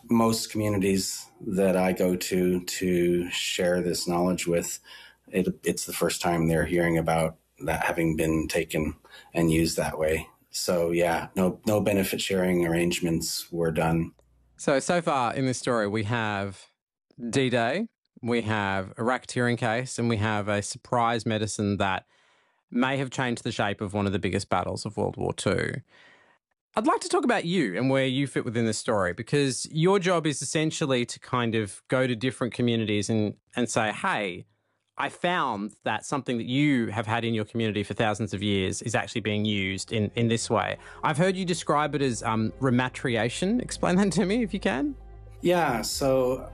most communities that I go to share this knowledge with, it's the first time they're hearing about that having been taken and used that way. So yeah, no benefit sharing arrangements were done. So far in this story, we have D-Day, we have a racketeering case, and we have a surprise medicine that may have changed the shape of one of the biggest battles of World War II. I'd like to talk about you and where you fit within this story, because your job is essentially to kind of go to different communities and say, hey, I found that something that you have had in your community for thousands of years is actually being used in this way. I've heard you describe it as rematriation. Explain that to me if you can. Yeah, so,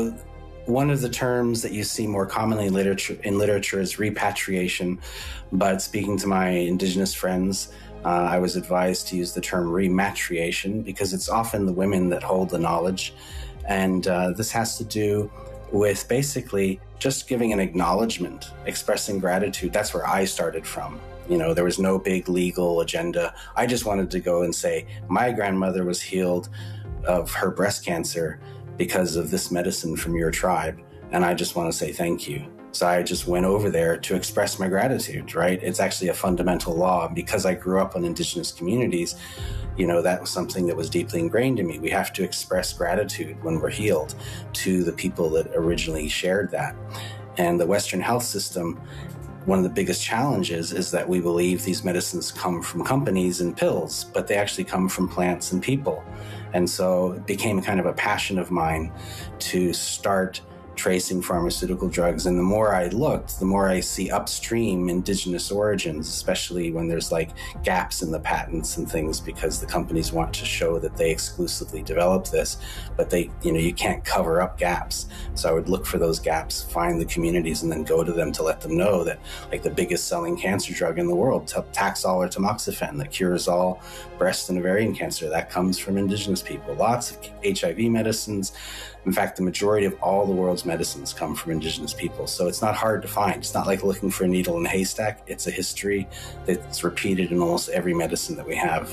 one of the terms that you see more commonly in literature is repatriation, but speaking to my Indigenous friends, I was advised to use the term rematriation because it's often the women that hold the knowledge. And this has to do with basically just giving an acknowledgement, expressing gratitude. That's where I started from. There was no big legal agenda. I just wanted to go and say, my grandmother was healed of her breast cancer because of this medicine from your tribe. And I just want to say thank you. So I just went over there to express my gratitude, right? It's actually a fundamental law. Because I grew up in Indigenous communities, that was something that was deeply ingrained in me. We have to express gratitude when we're healed to the people that originally shared that. And the Western health system, one of the biggest challenges is that we believe these medicines come from companies and pills, but they actually come from plants and people. And so it became kind of a passion of mine to start tracing pharmaceutical drugs. And the more I looked, the more I see upstream Indigenous origins, especially when there's like gaps in the patents and things, because the companies want to show that they exclusively developed this, but you can't cover up gaps. So I would look for those gaps, find the communities, and then go to them to let them know that like the biggest selling cancer drug in the world, Taxol or tamoxifen, that cures all breast and ovarian cancer, that comes from Indigenous people. Lots of HIV medicines. In fact, the majority of all the world's medicines come from Indigenous people. So it's not hard to find. It's not like looking for a needle in a haystack. It's a history that's repeated in almost every medicine that we have.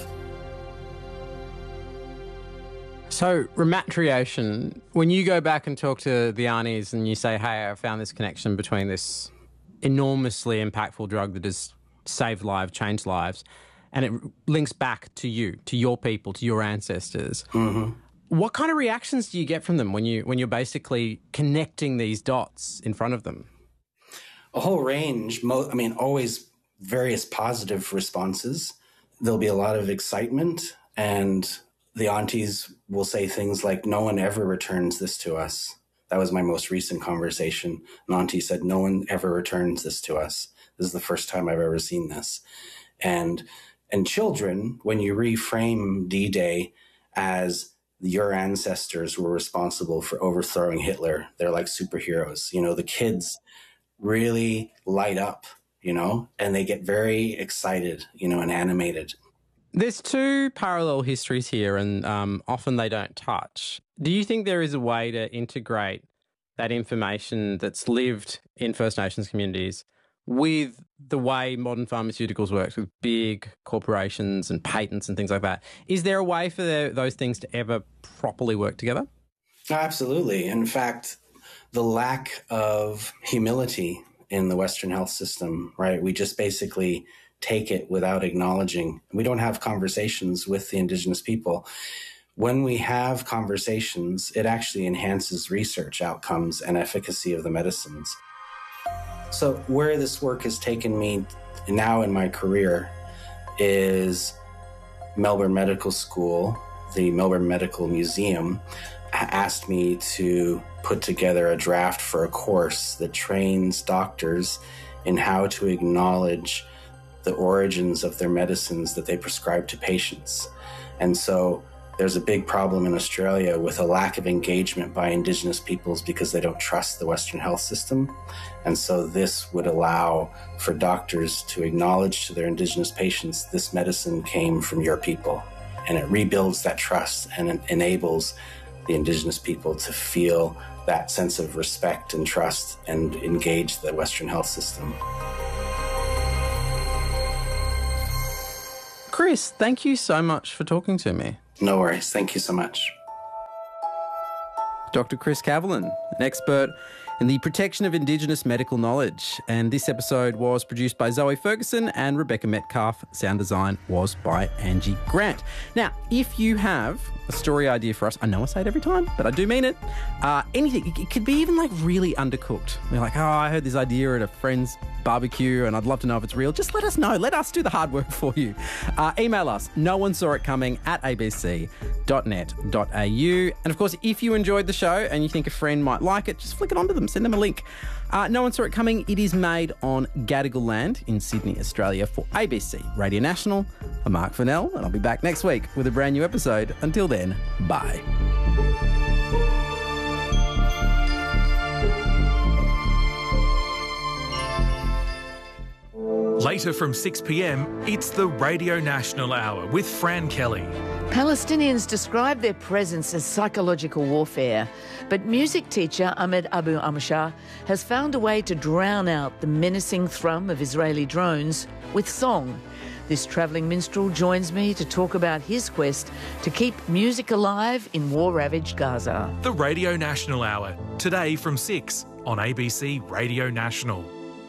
So rematriation, when you go back and talk to the Arnies and you say, hey, I found this connection between this enormously impactful drug that has saved lives, changed lives, and it links back to you, to your people, to your ancestors. Mm-hmm. What kind of reactions do you get from them when you're basically connecting these dots in front of them? A whole range. Always various positive responses. There'll be a lot of excitement, and the aunties will say things like, no one ever returns this to us. That was my most recent conversation. An auntie said, no one ever returns this to us. This is the first time I've ever seen this. And children, when you reframe D-Day as your ancestors were responsible for overthrowing Hitler, they're like superheroes. The kids really light up, and they get very excited, and animated. There's two parallel histories here, and often they don't touch. Do you think there is a way to integrate that information that's lived in First Nations communities with the way modern pharmaceuticals work, with big corporations and patents and things like that? Is there a way for those things to ever properly work together? Absolutely. In fact, the lack of humility in the Western health system, right? We just basically take it without acknowledging. We don't have conversations with the Indigenous people. When we have conversations, it actually enhances research outcomes and efficacy of the medicines. So where this work has taken me now in my career is Melbourne Medical School. The Melbourne Medical Museum asked me to put together a draft for a course that trains doctors in how to acknowledge the origins of their medicines that they prescribe to patients. And so there's a big problem in Australia with a lack of engagement by Indigenous peoples because they don't trust the Western health system. And so this would allow for doctors to acknowledge to their Indigenous patients, this medicine came from your people. And it rebuilds that trust and it enables the Indigenous people to feel that sense of respect and trust and engage the Western health system. Chris, thank you so much for talking to me. No worries. Thank you so much. Dr. Chris Cavelin, an expert in the protection of Indigenous medical knowledge. And this episode was produced by Zoe Ferguson and Rebecca Metcalf. Sound design was by Angie Grant. Now, if you have a story idea for us, I know I say it every time, but I do mean it. Anything. It could be even like really undercooked. We're like, I heard this idea at a friend's barbecue and I'd love to know if it's real. Just let us know. Let us do the hard work for you. Email us, noonesawitcoming@abc.net.au. And of course, if you enjoyed the show and you think a friend might like it, just flick it onto them. Send them a link. No One Saw It Coming. It is made on Gadigal land in Sydney, Australia for ABC Radio National. I'm Mark Fennell and I'll be back next week with a brand new episode. Until then, bye. Later from 6 p.m, it's the Radio National Hour with Fran Kelly. Palestinians describe their presence as psychological warfare, but music teacher Ahmed Abu Amshar has found a way to drown out the menacing thrum of Israeli drones with song. This travelling minstrel joins me to talk about his quest to keep music alive in war-ravaged Gaza. The Radio National Hour, today from 6 on ABC Radio National.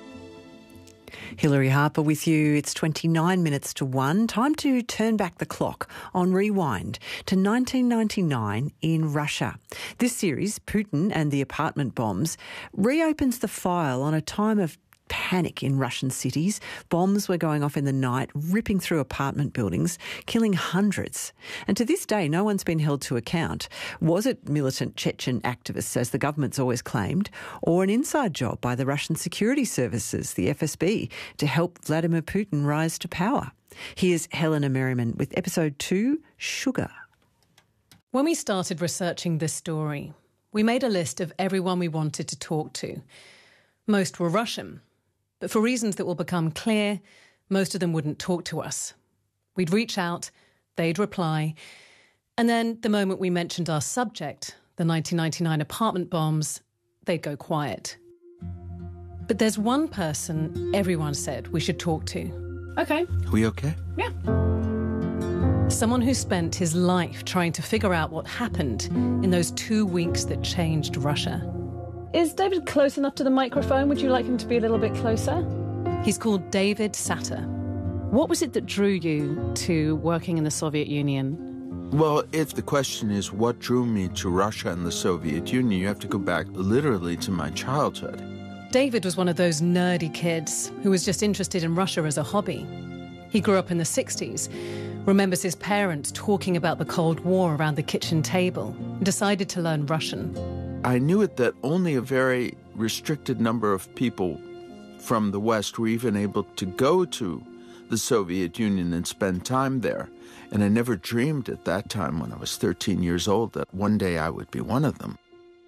Hilary Harper with you. It's 29 minutes to 1. Time to turn back the clock on Rewind to 1999 in Russia. This series, Putin and the Apartment Bombs, reopens the file on a time of panic in Russian cities. Bombs were going off in the night, ripping through apartment buildings, killing hundreds. And to this day, no one's been held to account. Was it militant Chechen activists, as the government's always claimed, or an inside job by the Russian security services, the FSB, to help Vladimir Putin rise to power? Here's Helena Merriman with episode 2, Sugar. When we started researching this story, we made a list of everyone we wanted to talk to. Most were Russian. But for reasons that will become clear, most of them wouldn't talk to us. We'd reach out, they'd reply, and then the moment we mentioned our subject, the 1999 apartment bombs, they'd go quiet. But there's one person everyone said we should talk to. Okay. Are we okay? Yeah. Someone who spent his life trying to figure out what happened in those 2 weeks that changed Russia. Is David close enough to the microphone? Would you like him to be a little bit closer? He's called David Satter. What was it that drew you to working in the Soviet Union? Well, if the question is what drew me to Russia and the Soviet Union, you have to go back literally to my childhood. David was one of those nerdy kids who was just interested in Russia as a hobby. He grew up in the 60s, remembers his parents talking about the Cold War around the kitchen table, and decided to learn Russian. I knew it that only a very restricted number of people from the West were even able to go to the Soviet Union and spend time there. And I never dreamed at that time, when I was 13 years old, that one day I would be one of them.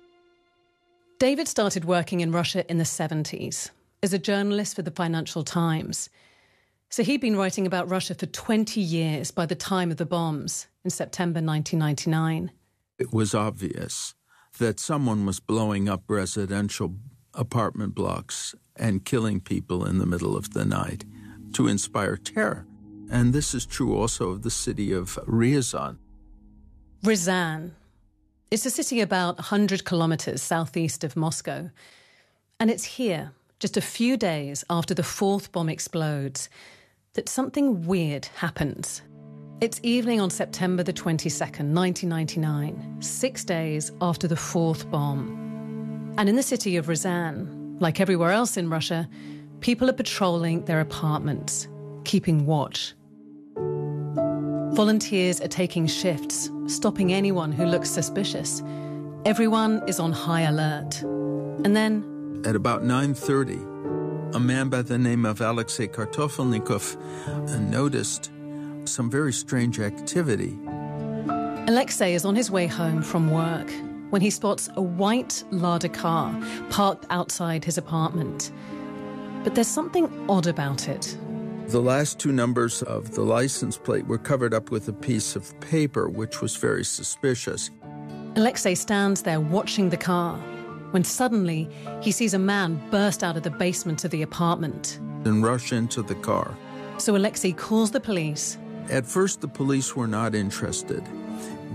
David started working in Russia in the 70s as a journalist for the Financial Times. So he'd been writing about Russia for 20 years by the time of the bombs in September 1999. It was obvious that someone was blowing up residential apartment blocks and killing people in the middle of the night to inspire terror. And this is true also of the city of Ryazan. Ryazan. It's a city about 100 kilometres southeast of Moscow. And it's here, just a few days after the 4th bomb explodes, that something weird happens. It's evening on September the 22nd, 1999, 6 days after the 4th bomb. And in the city of Ryazan, like everywhere else in Russia, people are patrolling their apartments, keeping watch. Volunteers are taking shifts, stopping anyone who looks suspicious. Everyone is on high alert. And then, at about 9:30, a man by the name of Alexei Kartofelnikov noticed some very strange activity. Alexei is on his way home from work when he spots a white Lada car parked outside his apartment. But there's something odd about it. The last 2 numbers of the license plate were covered up with a piece of paper, which was very suspicious. Alexei stands there watching the car when suddenly he sees a man burst out of the basement of the apartment and rush into the car. So Alexei calls the police. At first, the police were not interested.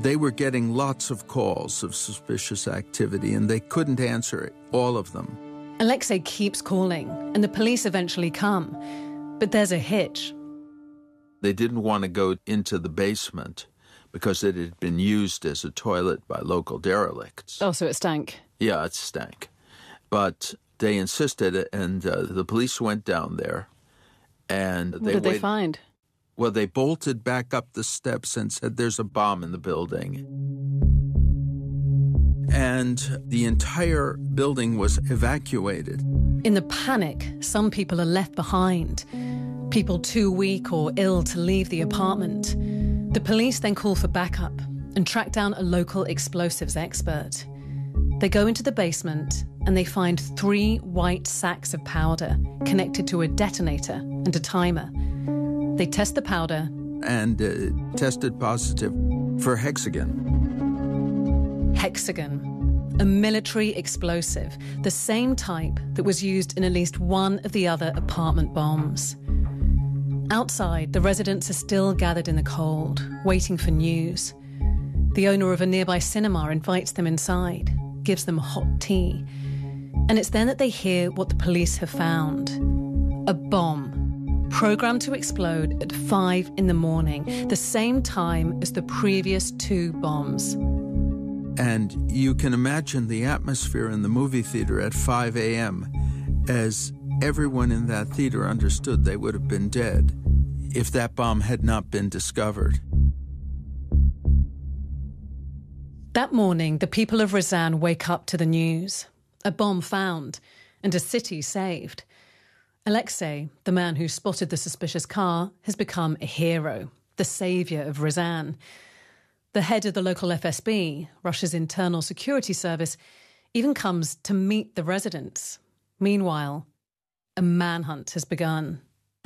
They were getting lots of calls of suspicious activity, and they couldn't answer all of them. Alexei keeps calling, and the police eventually come. But there's a hitch. They didn't want to go into the basement because it had been used as a toilet by local derelicts. Oh, so it stank. Yeah, it stank. But they insisted, and the police went down there. And what did they find? Well, they bolted back up the steps and said, there's a bomb in the building. And the entire building was evacuated. In the panic, some people are left behind. People too weak or ill to leave the apartment. The police then call for backup and track down a local explosives expert. They go into the basement and they find 3 white sacks of powder connected to a detonator and a timer. They test the powder. And tested positive for hexagon. Hexagon, a military explosive, the same type that was used in at least one of the other apartment bombs. Outside, the residents are still gathered in the cold, waiting for news. The owner of a nearby cinema invites them inside, gives them hot tea. And it's then that they hear what the police have found. A bomb, programmed to explode at 5 a.m, the same time as the previous 2 bombs. And you can imagine the atmosphere in the movie theater at 5 a.m. as everyone in that theater understood they would have been dead if that bomb had not been discovered. That morning, the people of Ryazan wake up to the news. A bomb found and a city saved. Alexei, the man who spotted the suspicious car, has become a hero, the saviour of Ryazan. The head of the local FSB, Russia's internal security service, even comes to meet the residents. Meanwhile, a manhunt has begun.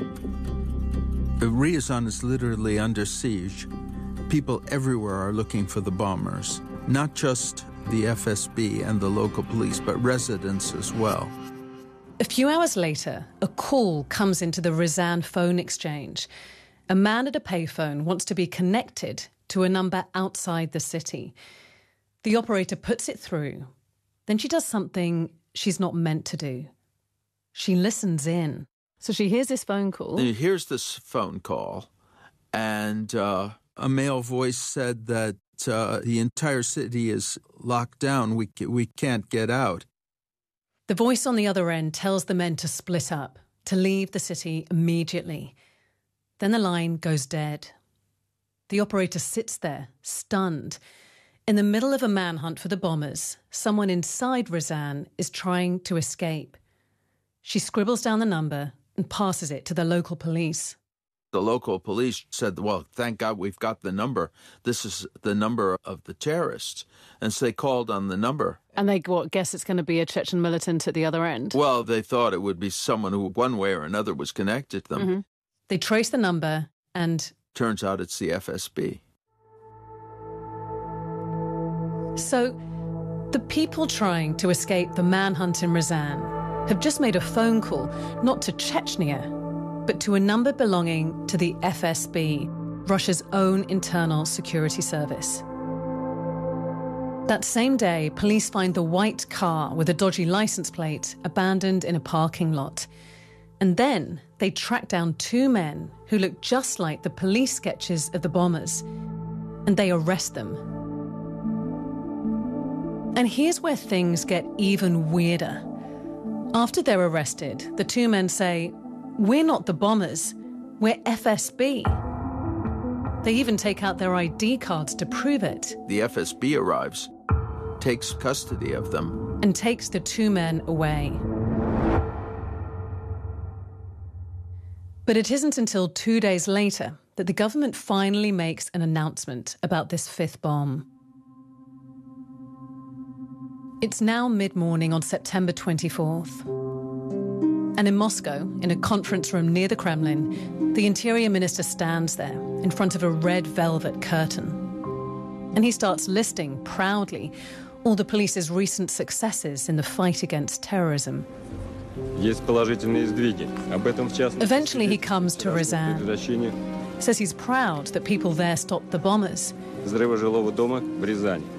Ryazan is literally under siege. People everywhere are looking for the bombers, not just the FSB and the local police, but residents as well. A few hours later, a call comes into the Ryazan phone exchange. A man at a payphone wants to be connected to a number outside the city. The operator puts it through. Then she does something she's not meant to do. She listens in. So she hears this phone call. Here's this phone call, and a male voice said that the entire city is locked down. We can't get out. The voice on the other end tells the men to split up, to leave the city immediately. Then the line goes dead. The operator sits there, stunned. In the middle of a manhunt for the bombers, someone inside Ryazan is trying to escape. She scribbles down the number and passes it to the local police. The local police said, well, thank God we've got the number. This is the number of the terrorists. And so they called on the number. And they guess it's going to be a Chechen militant at the other end? Well, they thought it would be someone who, one way or another, was connected to them. Mm-hmm. They trace the number and... Turns out it's the FSB. So, the people trying to escape the manhunt in Ryazan have just made a phone call, not to Chechnya, but to a number belonging to the FSB, Russia's own internal security service. That same day, police find the white car with a dodgy license plate abandoned in a parking lot. And then they track down 2 men who look just like the police sketches of the bombers, and they arrest them. And here's where things get even weirder. After they're arrested, the 2 men say, "We're not the bombers, we're FSB." They even take out their ID cards to prove it. The FSB arrives, takes custody of them, and takes the 2 men away. But it isn't until 2 days later that the government finally makes an announcement about this 5th bomb. It's now mid-morning on September 24th. And in Moscow, in a conference room near the Kremlin, the Interior Minister stands there in front of a red velvet curtain. And he starts listing proudly all the police's recent successes in the fight against terrorism. Eventually he comes to Ryazan. Says he's proud that people there stopped the bombers. взрыва жилого дома в Рязани.